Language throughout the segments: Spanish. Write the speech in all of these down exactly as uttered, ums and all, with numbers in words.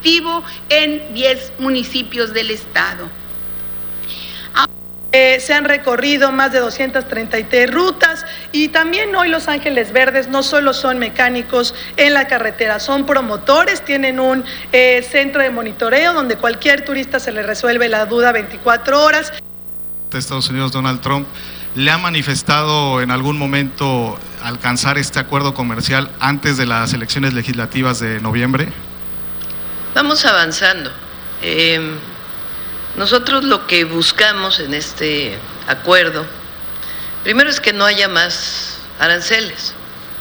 en diez municipios del estado. Eh, se han recorrido más de doscientas treinta y tres rutas y también hoy Los Ángeles Verdes no solo son mecánicos en la carretera, son promotores, tienen un eh, centro de monitoreo donde cualquier turista se le resuelve la duda veinticuatro horas. De Estados Unidos, Donald Trump, ¿le ha manifestado en algún momento alcanzar este acuerdo comercial antes de las elecciones legislativas de noviembre? Vamos avanzando. Eh... Nosotros lo que buscamos en este acuerdo, primero es que no haya más aranceles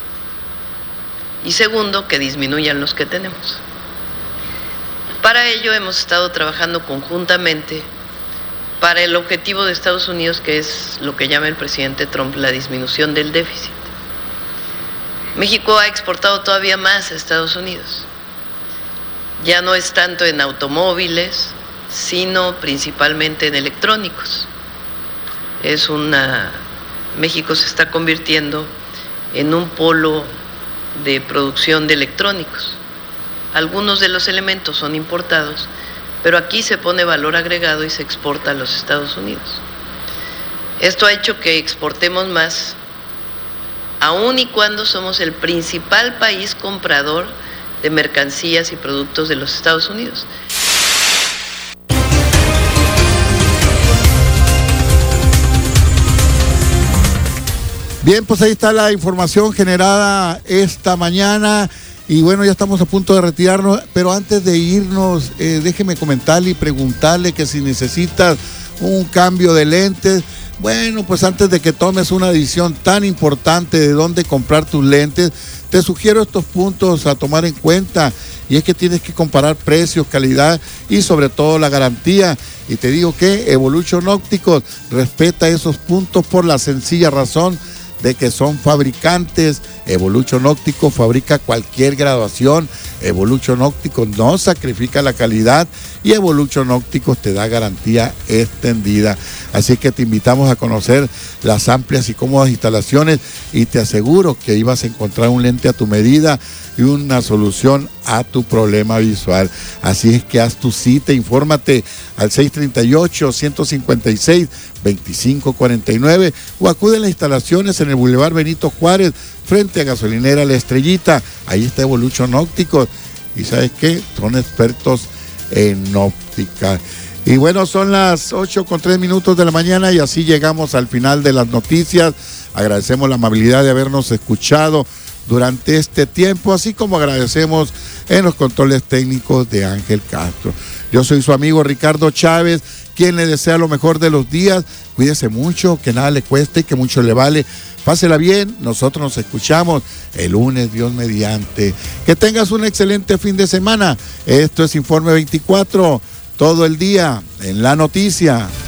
y segundo, que disminuyan los que tenemos. Para ello hemos estado trabajando conjuntamente para el objetivo de Estados Unidos, que es lo que llama el presidente Trump la disminución del déficit. México ha exportado todavía más a Estados Unidos. Ya no es tanto en automóviles, sino principalmente en electrónicos. Es una, México se está convirtiendo en un polo de producción de electrónicos. Algunos de los elementos son importados, pero aquí se pone valor agregado y se exporta a los Estados Unidos. Esto ha hecho que exportemos más, aun y cuando somos el principal país comprador de mercancías y productos de los Estados Unidos. Bien, pues ahí está la información generada esta mañana y bueno, ya estamos a punto de retirarnos, pero antes de irnos, eh, déjeme comentarle y preguntarle que si necesitas un cambio de lentes, bueno, pues antes de que tomes una decisión tan importante de dónde comprar tus lentes, te sugiero estos puntos a tomar en cuenta, y es que tienes que comparar precios, calidad y sobre todo la garantía. Y te digo que Evolution Ópticos respeta esos puntos por la sencilla razón de que son fabricantes. Evolution Ópticos fabrica cualquier graduación. Evolution Ópticos no sacrifica la calidad y Evolution Ópticos te da garantía extendida. Así que te invitamos a conocer las amplias y cómodas instalaciones y te aseguro que ahí vas a encontrar un lente a tu medida y una solución a tu problema visual. Así es que haz tu cita, infórmate al seis tres ocho, uno cinco seis, dos cinco cuatro nueve o acude a las instalaciones en el Boulevard Benito Juárez frente a Gasolinera La Estrellita. Ahí está Evolution Ópticos y ¿sabes qué? Son expertos en óptica. Y bueno, son las ocho con tres minutos de la mañana y así llegamos al final de las noticias. Agradecemos la amabilidad de habernos escuchado durante este tiempo, así como agradecemos en los controles técnicos de Ángel Castro. Yo soy su amigo Ricardo Chávez, quien le desea lo mejor de los días. Cuídese mucho, que nada le cueste y que mucho le vale. Pásela bien, nosotros nos escuchamos el lunes, Dios mediante. Que tengas un excelente fin de semana. Esto es Informe veinticuatro, todo el día en la noticia.